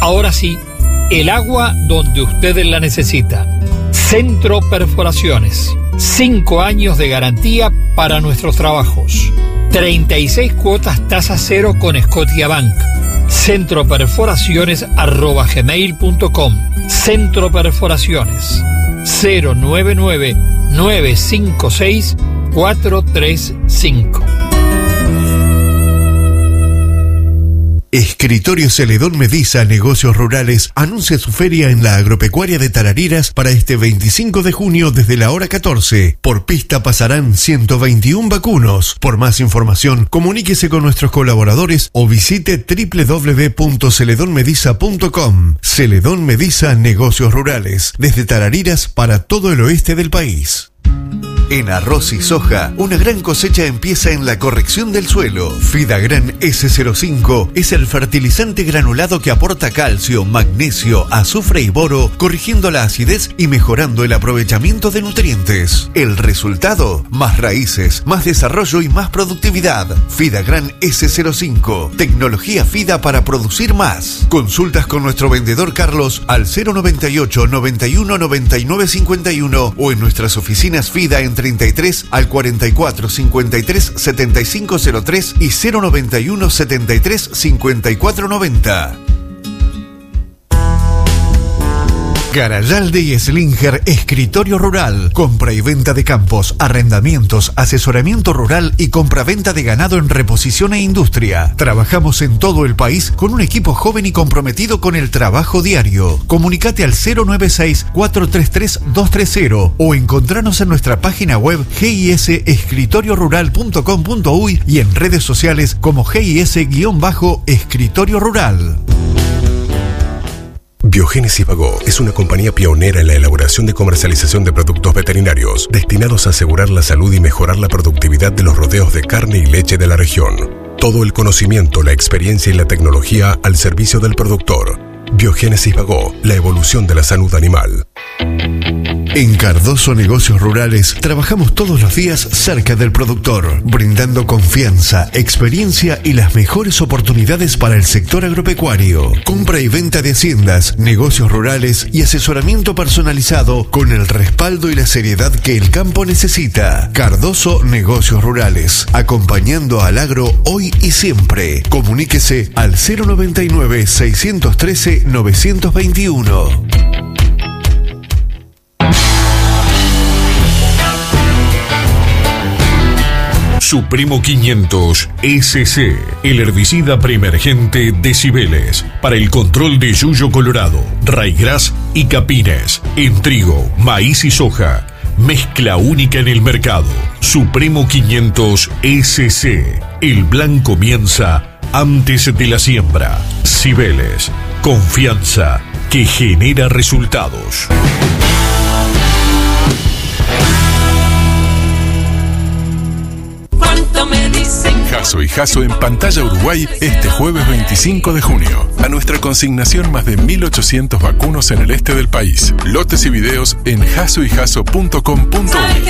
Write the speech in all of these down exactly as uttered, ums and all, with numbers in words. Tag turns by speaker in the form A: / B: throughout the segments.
A: Ahora sí, el agua donde ustedes la necesita. Centro Perforaciones. Cinco años de garantía para nuestros trabajos. treinta y seis cuotas tasa cero con Scotiabank. Centroperforaciones arroba gmail punto com. Centro Perforaciones. cero nueve nueve nueve cinco seis cuatro tres cinco.
B: Escritorio Celedón Mediza Negocios Rurales anuncia su feria en la Agropecuaria de Tarariras para este veinticinco de junio desde la hora catorce. Por pista pasarán ciento veintiún vacunos. Por más información, comuníquese con nuestros colaboradores o visite doble u doble u doble u punto celedón mediza punto com. Celedón Mediza Negocios Rurales, desde Tarariras para todo el oeste del país. En arroz y soja, una gran cosecha empieza en la corrección del suelo. Fidagran ese cero cinco es el fertilizante granulado que aporta calcio, magnesio, azufre y boro, corrigiendo la acidez y mejorando el aprovechamiento de nutrientes. El resultado: más raíces, más desarrollo y más productividad. Fidagran ese cero cinco, tecnología FIDA para producir más. Consultas con nuestro vendedor Carlos al cero noventa y ocho noventa y uno noventa y nueve cincuenta y uno o en nuestras oficinas FIDA en treinta y tres al cuarenta y cuatro cincuenta y tres setenta y cinco cero tres y cero noventa y uno setenta y tres cincuenta y cuatro noventa. Garayalde y Slinger Escritorio Rural. Compra y venta de campos, arrendamientos, asesoramiento rural y compra-venta de ganado en reposición e industria. Trabajamos en todo el país con un equipo joven y comprometido con el trabajo diario. Comunicate al cero nueve seis cuatro tres tres dos tres cero o encontranos en nuestra página web g i s escritorio rural punto com punto uy y en redes sociales como G I S-Escritorio Rural.
C: Biogénesis Bagó es una compañía pionera en la elaboración y comercialización de productos veterinarios destinados a asegurar la salud y mejorar la productividad de los rodeos de carne y leche de la región. Todo el conocimiento, la experiencia y la tecnología al servicio del productor. Biogénesis Bagó, la evolución de la salud animal.
B: En Cardoso Negocios Rurales trabajamos todos los días cerca del productor, brindando confianza, experiencia y las mejores oportunidades para el sector agropecuario. Compra y venta de haciendas, negocios rurales y asesoramiento personalizado con el respaldo y la seriedad que el campo necesita. Cardoso Negocios Rurales, acompañando al agro hoy y siempre. Comuníquese al cero noventa y nueve seiscientos trece novecientos veintiuno.
D: Supremo quinientos S C, el herbicida preemergente de Cibeles, para el control de yuyo colorado, raigras y capines, en trigo, maíz y soja. Mezcla única en el mercado. Supremo quinientos S C, el plan comienza antes de la siembra. Cibeles, confianza que genera resultados.
E: Jasso y Jasso en Pantalla Uruguay este jueves veinticinco de junio. A nuestra consignación más de mil ochocientos vacunos en el este del país. Lotes y videos en jasso y jasso punto com punto uy.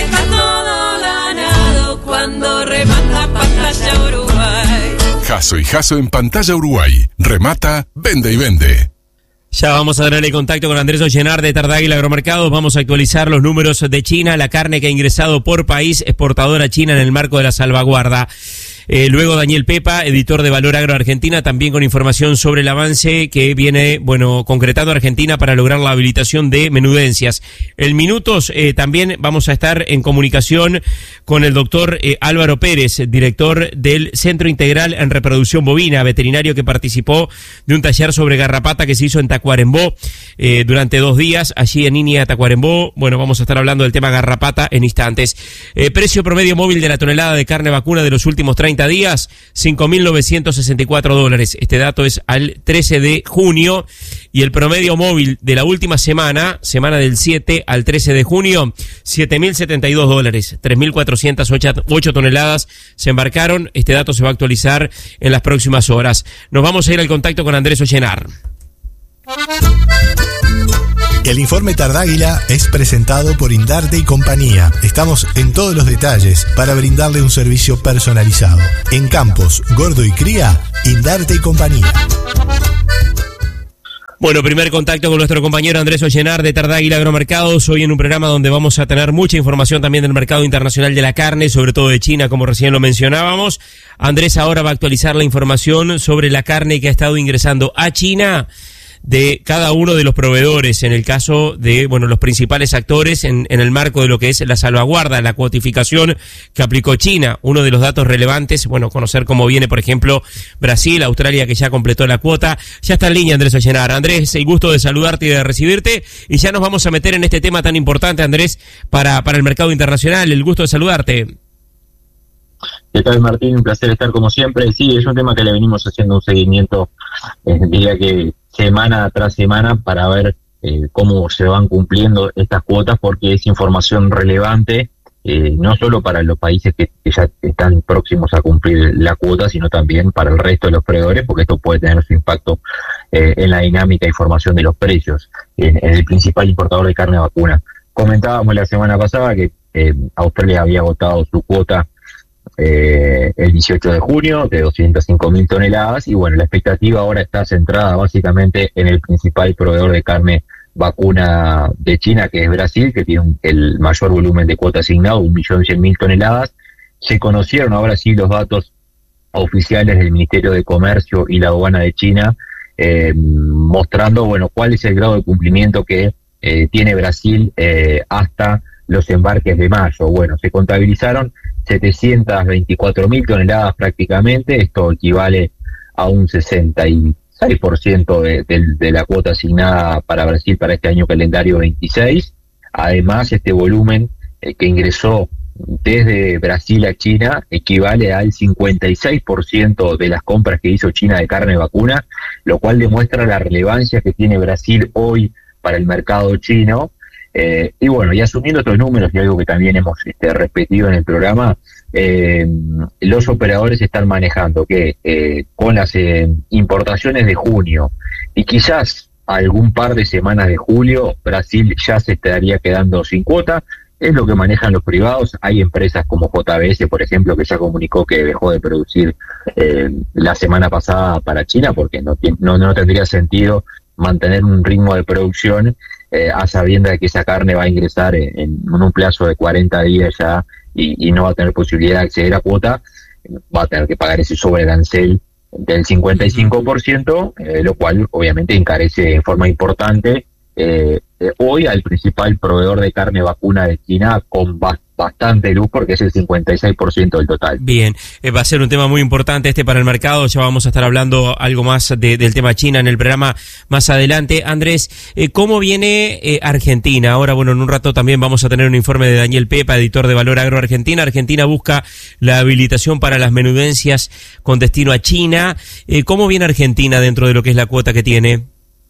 E: Jasso y Jasso en Pantalla Uruguay. Remata, vende y vende.
F: Ya vamos a darle contacto con Andrés Ollenar de Tardáguila Agromercados. Vamos a actualizar los números de China, la carne que ha ingresado por país exportadora china en el marco de la salvaguarda. Eh, luego Daniel Pepa, editor de Valor Agro Argentina, también con información sobre el avance que viene, bueno, concretando Argentina para lograr la habilitación de menudencias. En minutos eh, también vamos a estar en comunicación con el doctor eh, Álvaro Pérez, director del Centro Integral en Reproducción Bovina, veterinario que participó de un taller sobre garrapata que se hizo en Tacuarembó eh, durante dos días, allí en Inia, Tacuarembó. Bueno, vamos a estar hablando del tema garrapata en instantes. Eh, precio promedio móvil de la tonelada de carne vacuna de los últimos treinta días, cinco mil novecientos sesenta y cuatro dólares. Este dato es al trece de junio y el promedio móvil de la última semana, semana del siete al trece de junio, siete mil setenta y dos dólares. tres mil cuatrocientas ocho toneladas se embarcaron. Este dato se va a actualizar en las próximas horas. Nos vamos a ir al contacto con Andrés Ollenar.
G: El informe Tardáguila es presentado por Indarte y Compañía. Estamos en todos los detalles para brindarle un servicio personalizado. En campos, gordo y cría, Indarte y Compañía.
F: Bueno, primer contacto con nuestro compañero Andrés Ollenar de Tardáguila Agromercados, hoy en un programa donde vamos a tener mucha información también del mercado internacional de la carne, sobre todo de China, como recién lo mencionábamos. Andrés ahora va a actualizar la información sobre la carne que ha estado ingresando a China de cada uno de los proveedores, en el caso de, bueno, los principales actores en, en el marco de lo que es la salvaguarda, la cuotificación que aplicó China. Uno de los datos relevantes, bueno, conocer cómo viene, por ejemplo, Brasil, Australia, que ya completó la cuota. Ya está en línea Andrés Ollenar. Andrés, el gusto de saludarte y de recibirte, y ya nos vamos a meter en este tema tan importante, Andrés, para, para el mercado internacional. El gusto de saludarte.
H: ¿Qué tal, Martín? Un placer estar como siempre. Sí, es un tema que le venimos haciendo un seguimiento, eh, diría que semana tras semana, para ver eh, cómo se van cumpliendo estas cuotas, porque es información relevante, eh, no solo para los países que, que ya están próximos a cumplir la cuota, sino también para el resto de los proveedores, porque esto puede tener su impacto eh, en la dinámica y formación de los precios en, en el principal importador de carne vacuna. Comentábamos la semana pasada que eh, Australia había agotado su cuota Eh, el dieciocho de junio de doscientas cinco mil toneladas, y bueno, la expectativa ahora está centrada básicamente en el principal proveedor de carne vacuna de China, que es Brasil, que tiene un, el mayor volumen de cuota asignado, un millón cien mil toneladas. Se conocieron ahora sí los datos oficiales del Ministerio de Comercio y la Aduana de China, eh, mostrando, bueno, cuál es el grado de cumplimiento que eh, tiene Brasil eh, hasta los embarques de mayo. Bueno, se contabilizaron setecientas veinticuatro mil toneladas prácticamente, esto equivale a un sesenta y seis por ciento de, de, de la cuota asignada para Brasil para este año calendario veintiséis. Además, este volumen eh, que ingresó desde Brasil a China equivale al cincuenta y seis por ciento de las compras que hizo China de carne vacuna, lo cual demuestra la relevancia que tiene Brasil hoy para el mercado chino. Eh, y bueno, y asumiendo estos números, y algo que también hemos este, repetido en el programa, eh, los operadores están manejando que eh, con las eh, importaciones de junio y quizás algún par de semanas de julio, Brasil ya se estaría quedando sin cuota. Es lo que manejan los privados. Hay empresas como J B S, por ejemplo, que ya comunicó que dejó de producir eh, la semana pasada para China, porque no, no, no tendría sentido mantener un ritmo de producción eh, a sabiendas de que esa carne va a ingresar en, en un plazo de cuarenta días ya y, y no va a tener posibilidad de acceder a cuota. Va a tener que pagar ese sobrearancel del cincuenta y cinco por ciento, eh, lo cual obviamente encarece en forma importante eh, eh, hoy al principal proveedor de carne vacuna de China, con bastante bastante luz, porque es el cincuenta y seis por ciento del total.
F: Bien, eh, va a ser un tema muy importante este para el mercado. Ya vamos a estar hablando algo más de, del tema China en el programa más adelante. Andrés, eh, ¿cómo viene eh, Argentina? Ahora, bueno, en un rato también vamos a tener un informe de Daniel Pepa, editor de Valor Agro Argentina. Argentina busca la habilitación para las menudencias con destino a China. Eh, ¿Cómo viene Argentina dentro de lo que es la cuota que tiene?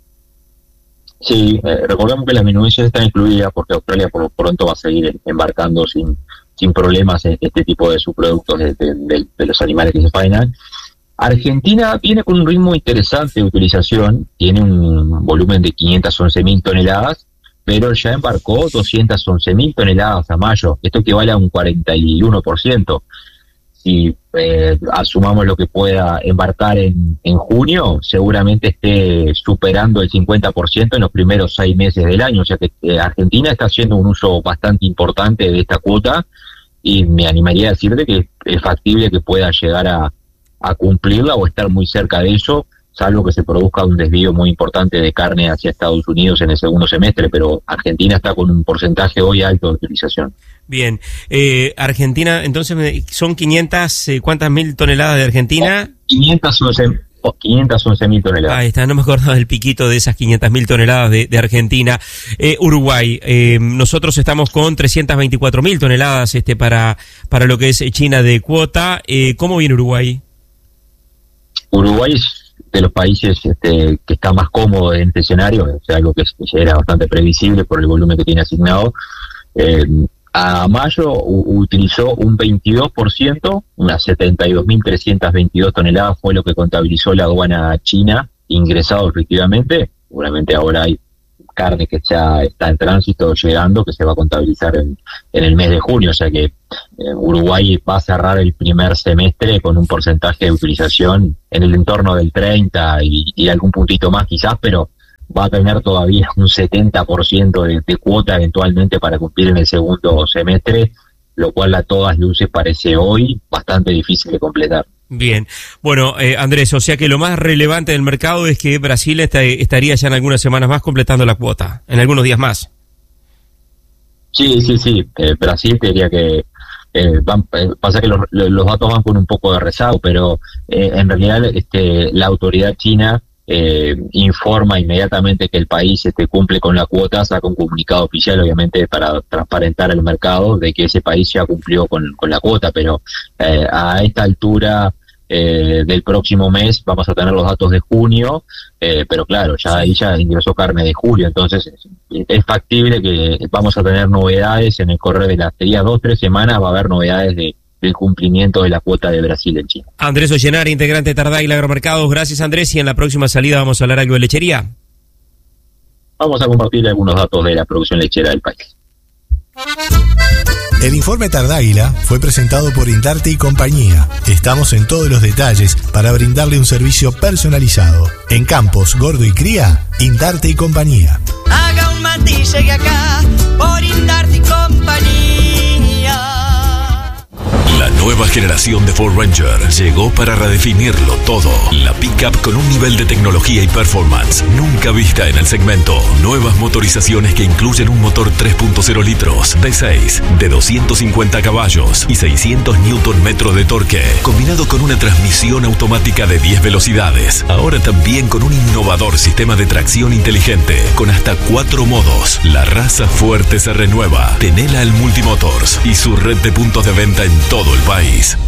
H: Sí, eh, recordemos que las menudencias están incluidas porque Australia por pronto va a seguir embarcando sin sin problemas en este tipo de subproductos de, de, de, de los animales que se faenan. Argentina viene con un ritmo interesante de utilización, tiene un volumen de quinientas once mil toneladas, pero ya embarcó doscientas once mil toneladas a mayo. Esto equivale a un cuarenta y uno por ciento. Si eh, asumamos lo que pueda embarcar en, en junio, seguramente esté superando el cincuenta por ciento en los primeros seis meses del año. O sea que eh, Argentina está haciendo un uso bastante importante de esta cuota, y me animaría a decirte que es factible que pueda llegar a, a cumplirla o estar muy cerca de eso, salvo que se produzca un desvío muy importante de carne hacia Estados Unidos en el segundo semestre, pero Argentina está con un porcentaje hoy alto de utilización.
F: Bien, eh, Argentina, entonces, ¿son quinientas, eh, cuántas mil toneladas de Argentina?
H: quinientas once mil toneladas.
F: Ahí está, no me acordaba del piquito de esas quinientas mil toneladas de, de Argentina. Eh, Uruguay, eh, nosotros estamos con trescientas veinticuatro mil toneladas este para para lo que es China de cuota. Eh, ¿Cómo viene Uruguay?
H: Uruguay es de los países este, que está más cómodo en este escenario, o sea, algo que ya era bastante previsible por el volumen que tiene asignado. Eh, a mayo u, utilizó un veintidós por ciento, unas setenta y dos mil trescientas veintidós toneladas fue lo que contabilizó la aduana china, ingresado efectivamente. Seguramente ahora hay carne que ya está en tránsito llegando, que se va a contabilizar en, en el mes de junio, o sea que eh, Uruguay va a cerrar el primer semestre con un porcentaje de utilización en el entorno del treinta y, y algún puntito más quizás, pero va a tener todavía un setenta por ciento de, de cuota eventualmente para cumplir en el segundo semestre, lo cual a todas luces parece hoy bastante difícil de completar.
F: Bien, bueno, eh, Andrés, o sea que lo más relevante del mercado es que Brasil está, estaría ya en algunas semanas más completando la cuota, en algunos días más.
H: Sí, sí, sí, eh, Brasil te diría que eh, van, eh, pasa que los, los datos van con un poco de rezago, pero eh, en realidad este, la autoridad china eh, informa inmediatamente que el país este, cumple con la cuota, saca un comunicado oficial, obviamente, para transparentar el mercado de que ese país ya cumplió con, con la cuota, pero eh, a esta altura eh, del próximo mes vamos a tener los datos de junio, eh, pero claro, ya ahí ya ingresó carne de julio, entonces es, es factible que vamos a tener novedades en el correr de las sería dos, tres semanas, va a haber novedades de del cumplimiento de la cuota de Brasil en China.
F: Andrés Ollenar, integrante de Tardáguila Agromercados, gracias Andrés, y en la próxima salida vamos a hablar algo de lechería.
H: Vamos a compartir algunos datos de la producción lechera del país.
G: El informe Tardáguila fue presentado por Indarte y compañía. Estamos en todos los detalles para brindarle un servicio personalizado. En Campos, Gordo y Cría, Indarte y compañía.
I: Haga un mate y llegue acá por Indarte y compañía.
J: La nueva generación de Ford Ranger llegó para redefinirlo todo. La pickup con un nivel de tecnología y performance nunca vista en el segmento. Nuevas motorizaciones que incluyen un motor tres punto cero litros, V seis, de doscientos cincuenta caballos y seiscientos newton metros de torque, combinado con una transmisión automática de diez velocidades. Ahora también con un innovador sistema de tracción inteligente, con hasta cuatro modos. La raza fuerte se renueva. Tenela al Multimotors y su red de puntos de venta en todo el país.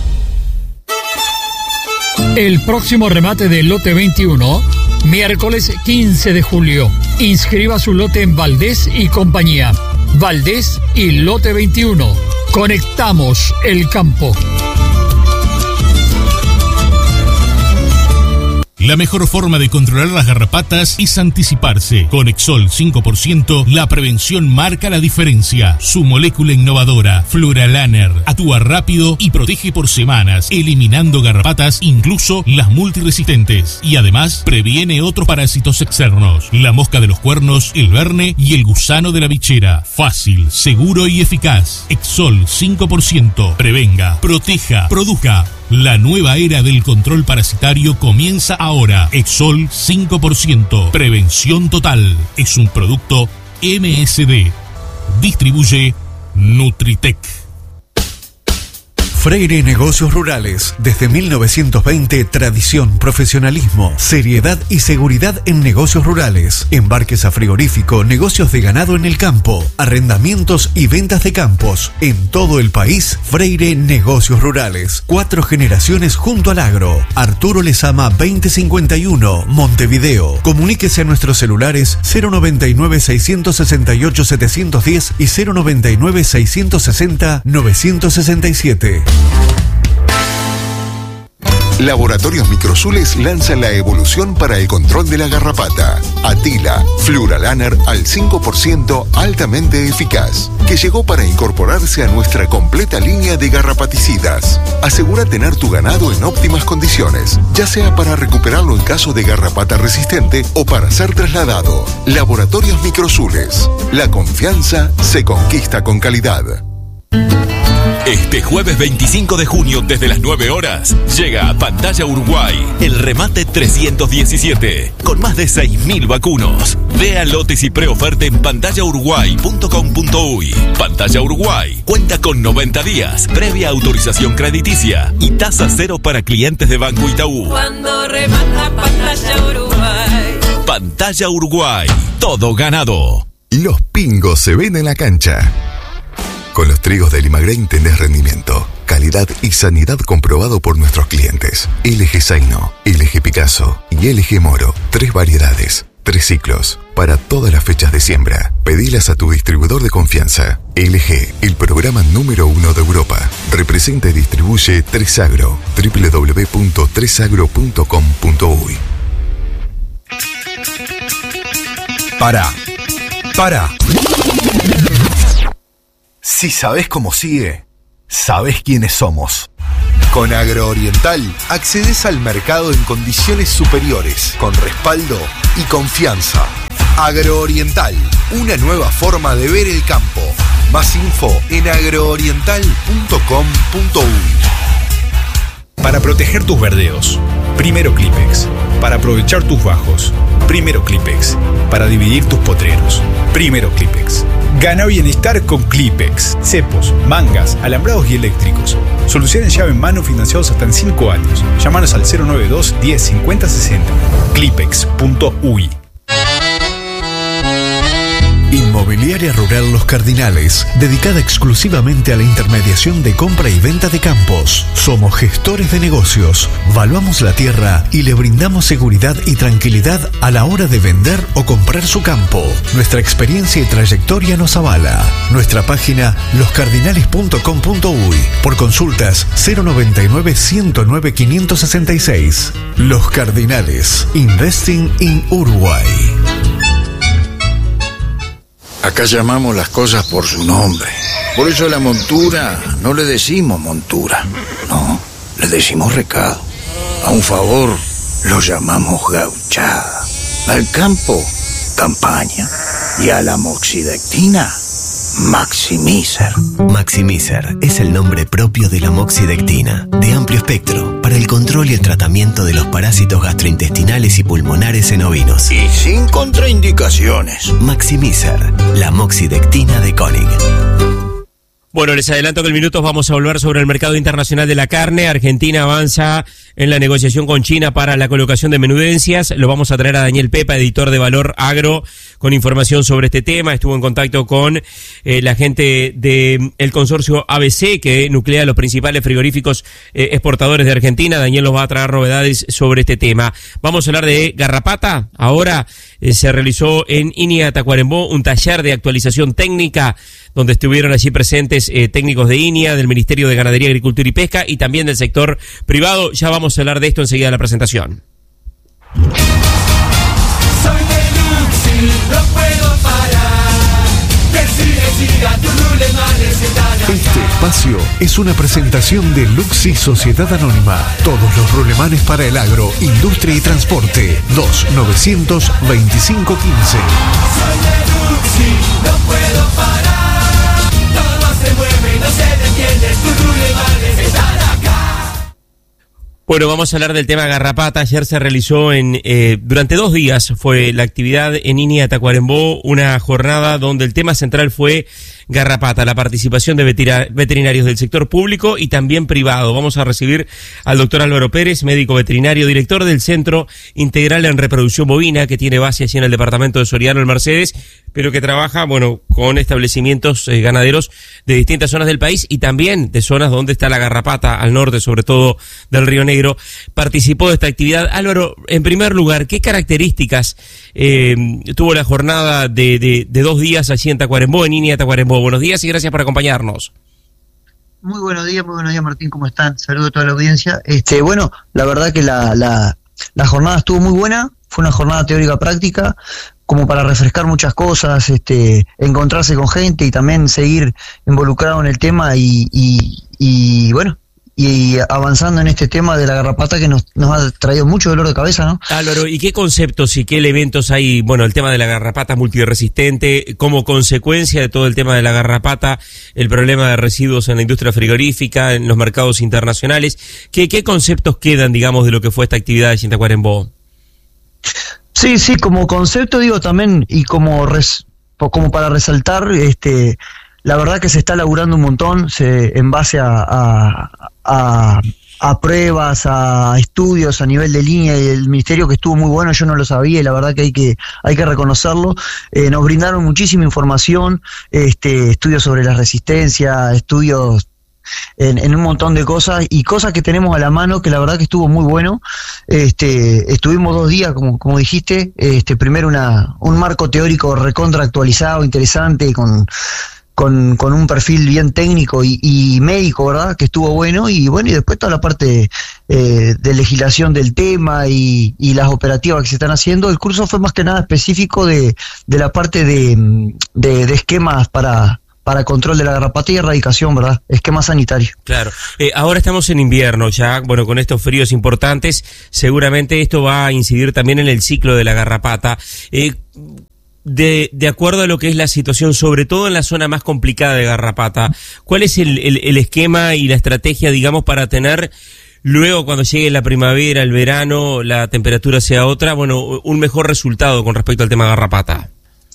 A: El próximo remate del lote veintiuno, miércoles quince de julio. Inscriba su lote en Valdés y compañía. Valdés y lote veintiuno. Conectamos el campo.
K: La mejor forma de controlar las garrapatas es anticiparse. Con Exol cinco por ciento, la prevención marca la diferencia. Su molécula innovadora, Fluralaner, actúa rápido y protege por semanas, eliminando garrapatas, incluso las multiresistentes. Y además, previene otros parásitos externos. La mosca de los cuernos, el verne y el gusano de la bichera. Fácil, seguro y eficaz. Exol cinco por ciento. Prevenga, proteja, produzca. La nueva era del control parasitario comienza ahora. Exol cinco por ciento. Prevención total. Es un producto M S D. Distribuye Nutritec.
B: Freire Negocios Rurales. Desde mil novecientos veinte, tradición, profesionalismo, seriedad y seguridad en negocios rurales. Embarques a frigorífico, negocios de ganado en el campo, arrendamientos y ventas de campos. En todo el país, Freire Negocios Rurales. Cuatro generaciones junto al agro. Arturo Lezama veinte cincuenta y uno, Montevideo. Comuníquese a nuestros celulares cero noventa y nueve, seiscientos sesenta y ocho, setecientos diez y cero noventa y nueve, seiscientos sesenta, novecientos sesenta y siete.
C: Laboratorios Microsules lanza la evolución para el control de la garrapata. Atila, Fluralaner al cinco por ciento altamente eficaz, que llegó para incorporarse a nuestra completa línea de garrapaticidas. Asegura tener tu ganado en óptimas condiciones, ya sea para recuperarlo en caso de garrapata resistente o para ser trasladado. Laboratorios Microsules. La confianza se conquista con calidad.
J: Este jueves veinticinco de junio desde las nueve horas llega a Pantalla Uruguay el remate trescientos diecisiete con más de seis mil vacunos. Vea lotes y preoferta en pantalla uruguay punto com punto uy. Pantalla Uruguay cuenta con noventa días previa autorización crediticia y tasa cero para clientes de Banco Itaú.
I: Cuando remata Pantalla Uruguay.
J: Pantalla Uruguay, todo ganado.
C: Los pingos se ven en la cancha. Con los trigos de Limagrain tenés rendimiento, calidad y sanidad comprobado por nuestros clientes. L G Zaino, L G Picasso y L G Moro. Tres variedades, tres ciclos, para todas las fechas de siembra. Pedilas a tu distribuidor de confianza. L G, el programa número uno de Europa. Representa y distribuye tres agro. doble u doble u doble u punto tres agro punto com punto uy.
L: Para. Para. Si sabés cómo sigue, sabés quiénes somos. Con Agrooriental accedes al mercado en condiciones superiores, con respaldo y confianza. Agrooriental, una nueva forma de ver el campo. Más info en agrooriental punto com punto uy.
M: Para proteger tus verdeos, primero Clipex. Para aprovechar tus bajos, primero Clipex. Para dividir tus potreros, primero Clipex. Gana bienestar con Clipex. Cepos, mangas, alambrados y eléctricos. Solución en llave en mano financiados hasta en cinco años. Llámanos al cero noventa y dos, diez, cincuenta, sesenta. clipex punto uy.
B: Inmobiliaria Rural Los Cardinales, dedicada exclusivamente a la intermediación de compra y venta de campos. Somos gestores de negocios, valuamos la tierra y le brindamos seguridad y tranquilidad a la hora de vender o comprar su campo. Nuestra experiencia y trayectoria nos avala. Nuestra página los cardinales punto com punto uy. Por consultas cero noventa y nueve, ciento nueve, quinientos sesenta y seis. Los Cardinales, Investing in Uruguay.
N: Acá llamamos las cosas por su nombre. Por eso a la montura no le decimos montura, no, le decimos recado. A un favor lo llamamos gauchada. Al campo, campaña. Y a la moxidectina, Maximizer.
O: Maximizer es el nombre propio de la moxidectina, de amplio espectro, para el control y el tratamiento de los parásitos gastrointestinales y pulmonares en ovinos.
N: Y sin contraindicaciones.
O: Maximizer, la moxidectina de Koenig.
F: Bueno, les adelanto que en minutos vamos a volver sobre el mercado internacional de la carne. Argentina avanza en la negociación con China para la colocación de menudencias. Lo vamos a traer a Daniel Pepa, editor de Valor Agro, con información sobre este tema. Estuvo en contacto con eh, la gente del consorcio A B C, que nuclea los principales frigoríficos eh, exportadores de Argentina. Daniel nos va a traer novedades sobre este tema. Vamos a hablar de garrapata. Ahora eh, se realizó en INIA Tacuarembó un taller de actualización técnica, donde estuvieron allí presentes eh, técnicos de INIA, del Ministerio de Ganadería, Agricultura y Pesca y también del sector privado. Ya vamos a hablar de esto enseguida de la presentación.
I: Soy de Luxi, no puedo parar. Decide, siga, tu rulemanes están acá.
B: Este espacio es una presentación de Luxi Sociedad Anónima. Todos los rulemanes para el agro, industria y transporte. dos novecientos veinticinco quince.
I: Soy de Luxi, no puedo parar. Se mueve, no se detiene, tus rulemanes están acá.
F: Bueno, vamos a hablar del tema garrapata. Ayer se realizó en eh, durante dos días fue la actividad en INIA Tacuarembó, una jornada donde el tema central fue garrapata, la participación de veterinarios del sector público y también privado. Vamos a recibir al doctor Álvaro Pérez, médico veterinario, director del Centro Integral en Reproducción Bovina, que tiene base allí en el departamento de Soriano, el Mercedes, pero que trabaja, bueno, con establecimientos eh, ganaderos de distintas zonas del país y también de zonas donde está la garrapata, al norte, sobre todo del Río Negro. Participó de esta actividad. Álvaro, en primer lugar, ¿qué características eh, tuvo la jornada de, de, de dos días allí en Tacuarembó, en INIA Tacuarembó? Buenos días y gracias por acompañarnos.
P: Muy buenos días, muy buenos días, Martín, ¿cómo están? Saludo a toda la audiencia. Este, bueno, la verdad que la, la, la jornada estuvo muy buena, fue una jornada teórica práctica, como para refrescar muchas cosas, este, encontrarse con gente y también seguir involucrado en el tema y, y, y bueno, y avanzando en este tema de la garrapata que nos, nos ha traído mucho dolor de cabeza, ¿no?
F: Álvaro, ¿y qué conceptos y qué elementos hay? Bueno, el tema de la garrapata multiresistente, como consecuencia de todo el tema de la garrapata, el problema de residuos en la industria frigorífica, en los mercados internacionales. ¿Qué, qué conceptos quedan, digamos, de lo que fue esta actividad de Tacuarembó?
P: Sí, sí, como concepto digo también, y como res, como para resaltar, este, la verdad que se está laburando un montón, se, en base a, a, a, a pruebas, a estudios a nivel de línea y del ministerio, que estuvo muy bueno, yo no lo sabía y la verdad que hay que, hay que reconocerlo. Eh, nos brindaron muchísima información, este, estudios sobre la resistencia, estudios En, en un montón de cosas y cosas que tenemos a la mano, que la verdad que estuvo muy bueno. Este, estuvimos dos días, como, como dijiste, este, primero una, un marco teórico recontra actualizado, interesante, con, con, con un perfil bien técnico y, y médico, ¿verdad? Que estuvo bueno, y bueno, y después toda la parte eh, de legislación del tema y, y las operativas que se están haciendo. El curso fue más que nada específico de, de la parte de, de, de esquemas para para control de la garrapata y erradicación, ¿verdad? Esquema sanitario.
F: Claro. Eh, ahora estamos en invierno ya, bueno, con estos fríos importantes, seguramente esto va a incidir también en el ciclo de la garrapata. Eh, de, de acuerdo a lo que es la situación, sobre todo en la zona más complicada de Garrapata, ¿cuál es el, el, el esquema y la estrategia, digamos, para tener luego, cuando llegue la primavera, el verano, la temperatura sea otra, bueno, un mejor resultado con respecto al tema Garrapata?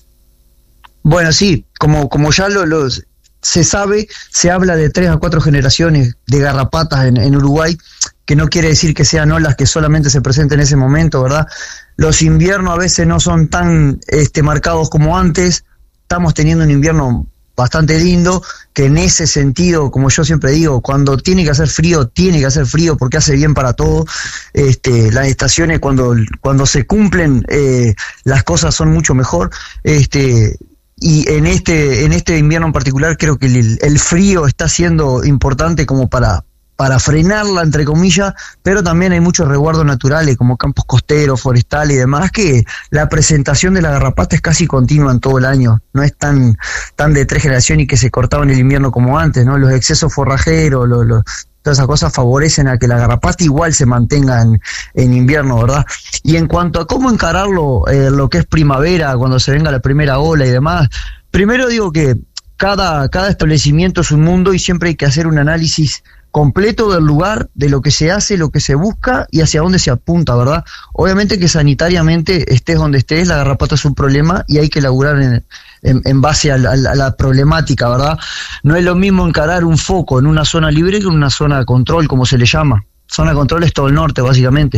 P: Bueno, sí, como, como ya lo, los, se sabe, se habla de tres a cuatro generaciones de garrapatas en, en Uruguay, que no quiere decir que sean olas que solamente se presenten en ese momento, ¿verdad? Los inviernos a veces no son tan este, marcados como antes. Estamos teniendo un invierno bastante lindo, que en ese sentido, como yo siempre digo, cuando tiene que hacer frío, tiene que hacer frío porque hace bien para todo. Este, las estaciones, cuando, cuando se cumplen, eh, las cosas son mucho mejor. Este, y en este, en este invierno en particular creo que el, el frío está siendo importante como para... para frenarla, entre comillas, pero también hay muchos resguardos naturales, como campos costeros, forestales y demás, que la presentación de la garrapata es casi continua en todo el año, no es tan tan de tres generaciones y que se cortaba en el invierno como antes, ¿no? Los excesos forrajeros, los, los, todas esas cosas favorecen a que la garrapata igual se mantenga en, en invierno, ¿verdad? Y en cuanto a cómo encararlo, eh, lo que es primavera, cuando se venga la primera ola y demás, primero digo que cada, cada establecimiento es un mundo y siempre hay que hacer un análisis completo del lugar, de lo que se hace, lo que se busca y hacia dónde se apunta, ¿verdad? Obviamente que sanitariamente estés donde estés, la garrapata es un problema y hay que laburar en, en, en base a la, a la problemática, ¿verdad? No es lo mismo encarar un foco en una zona libre que en una zona de control, como se le llama. Zona de control es todo el norte, básicamente.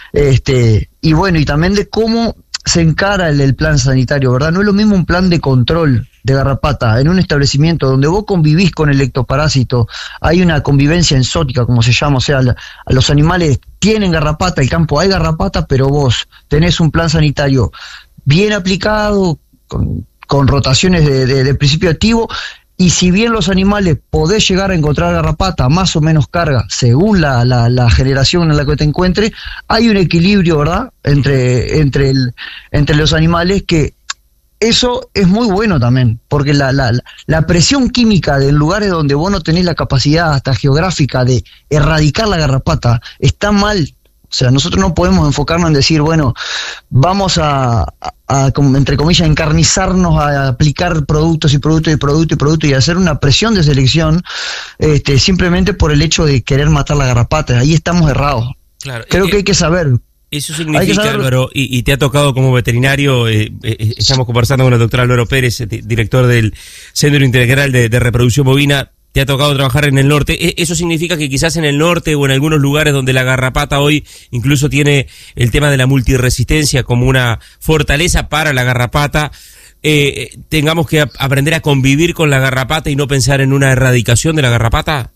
P: Este, y bueno, y también de cómo se encara el, el plan sanitario, ¿verdad? No es lo mismo un plan de control de garrapata en un establecimiento donde vos convivís con el ectoparásito, hay una convivencia enzótica, como se llama, o sea, la, los animales tienen garrapata, el campo hay garrapata, pero vos tenés un plan sanitario bien aplicado, con, con rotaciones de, de, de principio activo, y si bien los animales podés llegar a encontrar garrapata, más o menos carga, según la, la, la generación en la que te encuentres, hay un equilibrio, ¿verdad?, entre, entre, el, entre los animales que eso es muy bueno también, porque la, la, la presión química de lugares donde vos no tenés la capacidad hasta geográfica de erradicar la garrapata está mal. O sea, nosotros no podemos enfocarnos en decir, bueno, vamos a, a, a entre comillas, encarnizarnos a aplicar productos y productos y productos y productos y hacer una presión de selección este, simplemente por el hecho de querer matar la garrapata. Ahí estamos errados. Claro, Creo que, que hay que saber...
F: Eso significa, Álvaro, y, y te ha tocado como veterinario, eh, eh, estamos conversando con el doctor Álvaro Pérez, director del Centro Integral de, de Reproducción Bovina, te ha tocado trabajar en el norte. ¿Eso significa que quizás en el norte o en algunos lugares donde la garrapata hoy incluso tiene el tema de la multiresistencia como una fortaleza para la garrapata, eh, tengamos que a- aprender a convivir con la garrapata y no pensar en una erradicación de la garrapata?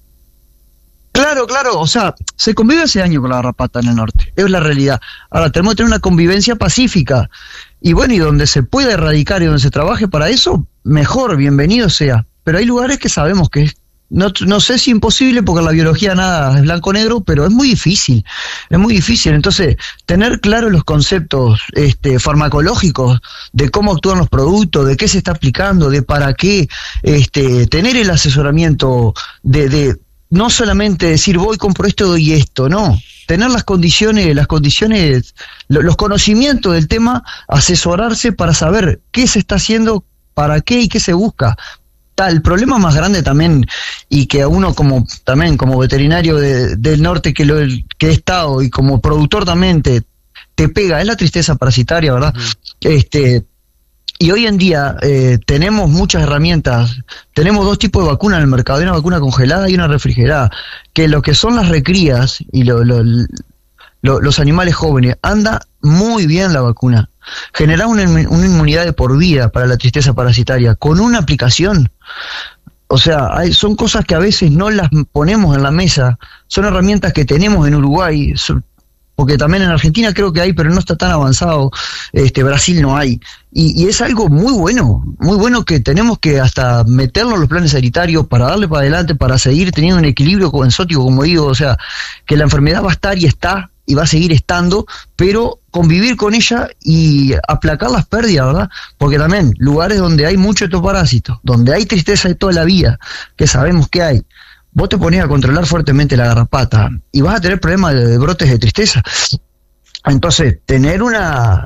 P: Claro, claro, o sea, se convive hace años con la garrapata en el norte, es la realidad. Ahora, tenemos que tener una convivencia pacífica, y bueno, y donde se pueda erradicar y donde se trabaje para eso, mejor, bienvenido sea. Pero hay lugares que sabemos que es, no, no sé si imposible, porque en la biología nada es blanco-negro, pero es muy difícil, es muy difícil. Entonces, tener claros los conceptos este, farmacológicos de cómo actúan los productos, de qué se está aplicando, de para qué, este, tener el asesoramiento de... de no solamente decir voy, compro esto, doy esto, no. Tener las condiciones, las condiciones, lo, los conocimientos del tema, asesorarse para saber qué se está haciendo, para qué y qué se busca. Tal, el problema más grande también, y que a uno como también como veterinario de, del norte que lo que he estado y como productor también te, te pega, es la tristeza parasitaria, ¿verdad? Uh-huh. Este Y hoy en día eh, tenemos muchas herramientas, tenemos dos tipos de vacunas en el mercado, hay una vacuna congelada y una refrigerada, que lo que son las recrías y lo, lo, lo, los animales jóvenes, anda muy bien la vacuna, genera una, una inmunidad de por vida para la tristeza parasitaria, con una aplicación. O sea, hay, son cosas que a veces no las ponemos en la mesa, son herramientas que tenemos en Uruguay, son, porque también en Argentina creo que hay, pero no está tan avanzado, este Brasil no hay, y, y es algo muy bueno, muy bueno que tenemos que hasta meterlo en los planes sanitarios para darle para adelante, para seguir teniendo un equilibrio enzótico, como digo, o sea, que la enfermedad va a estar y está, y va a seguir estando, pero convivir con ella y aplacar las pérdidas, ¿verdad? Porque también, lugares donde hay mucho ectoparásito, donde hay tristeza de toda la vida, que sabemos que hay, vos te ponés a controlar fuertemente la garrapata y vas a tener problemas de, de brotes de tristeza. Entonces, tener una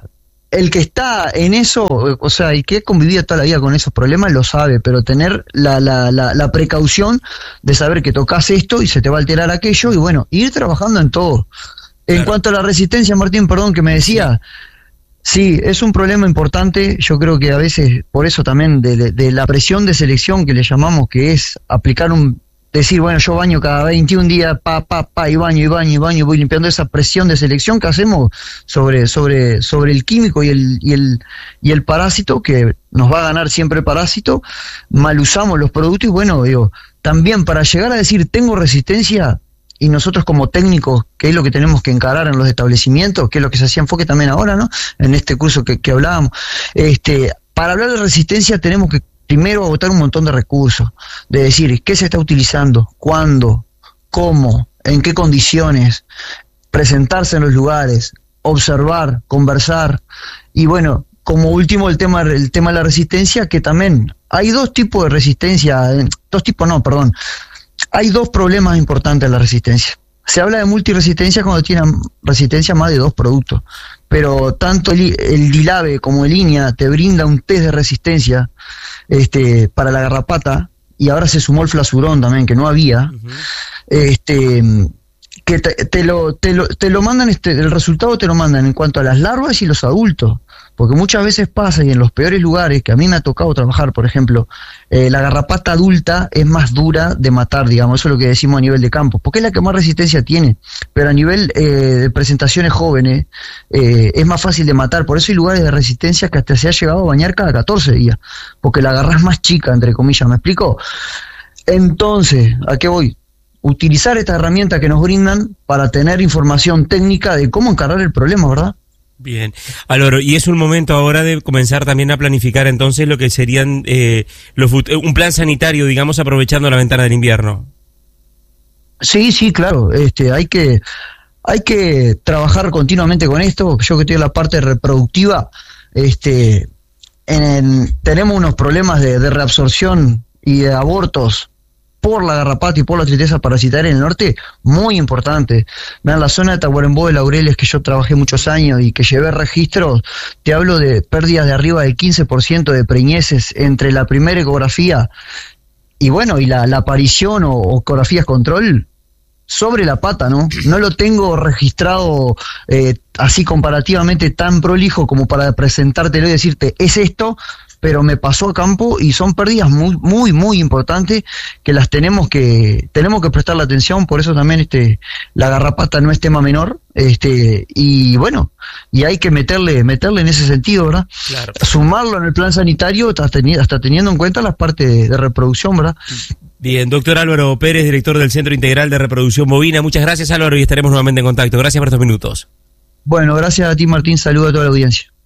P: el que está en eso, o sea, y que ha convivido toda la vida con esos problemas, lo sabe, pero tener la, la, la, la precaución de saber que tocas esto y se te va a alterar aquello, y bueno, ir trabajando en todo. Claro. En cuanto a la resistencia, Martín, perdón, que me decía, sí, es un problema importante. Yo creo que a veces, por eso también, de, de, de la presión de selección que le llamamos, que es aplicar un, decir, bueno, yo baño cada veintiún días, pa, pa, pa, y baño, y baño, y baño, y voy limpiando esa presión de selección que hacemos sobre, sobre, sobre el químico y el, y el, y el parásito, que nos va a ganar siempre parásito, mal usamos los productos, y bueno, digo, también para llegar a decir, tengo resistencia, y nosotros como técnicos, que es lo que tenemos que encarar en los establecimientos, que es lo que se hacía enfoque también ahora, ¿no? En este curso que, que hablábamos, este, para hablar de resistencia tenemos que primero agotar un montón de recursos, de decir qué se está utilizando, cuándo, cómo, en qué condiciones, presentarse en los lugares, observar, conversar, y bueno, como último el tema, el tema de la resistencia, que también hay dos tipos de resistencia, dos tipos no, perdón, hay dos problemas importantes en la resistencia. Se habla de multiresistencia cuando tienen resistencia a más de dos productos, pero tanto el, el Dilave como el INEA te brinda un test de resistencia este, para la garrapata, y ahora se sumó el flasurón también, que no había, uh-huh. este que te, te, lo, te, lo, te lo mandan, este, el resultado te lo mandan en cuanto a las larvas y los adultos, porque muchas veces pasa, y en los peores lugares, que a mí me ha tocado trabajar, por ejemplo, eh, la garrapata adulta es más dura de matar, digamos, eso es lo que decimos a nivel de campo, porque es la que más resistencia tiene, pero a nivel eh, de presentaciones jóvenes eh, es más fácil de matar, por eso hay lugares de resistencia que hasta se ha llegado a bañar cada catorce días, porque la agarrás más chica, entre comillas, ¿me explico? Entonces, ¿a qué voy? Utilizar esta herramienta que nos brindan para tener información técnica de cómo encarar el problema, ¿verdad?
F: Bien, Álvaro, y es un momento ahora de comenzar también a planificar entonces lo que serían eh, los, un plan sanitario, digamos, aprovechando la ventana del invierno.
P: Sí, sí, claro, este, hay que, hay que trabajar continuamente con esto. Yo que estoy en la parte reproductiva, este, en, tenemos unos problemas de, de reabsorción y de abortos por la garrapata y por la tristeza parasitaria en el norte, muy importante. En la zona de Tacuarembó de Laureles, que yo trabajé muchos años y que llevé registros, te hablo de pérdidas de arriba del quince por ciento de preñeces entre la primera ecografía y bueno, y la, la aparición o, o ecografías control sobre la pata, ¿no? No lo tengo registrado eh, así comparativamente tan prolijo como para presentártelo y decirte, es esto, pero me pasó a campo y son pérdidas muy, muy, muy importantes que las tenemos que, tenemos que prestarle atención, por eso también este, la garrapata no es tema menor, este, y bueno, y hay que meterle, meterle en ese sentido, ¿verdad? Claro. Sumarlo en el plan sanitario, hasta, teni- hasta teniendo en cuenta las partes de, de reproducción, ¿verdad?
F: Bien, doctor Álvaro Pérez, director del Centro Integral de Reproducción Bovina. Muchas gracias, Álvaro, y estaremos nuevamente en contacto. Gracias por estos minutos.
P: Bueno, gracias a ti, Martín. Saludos a toda la audiencia.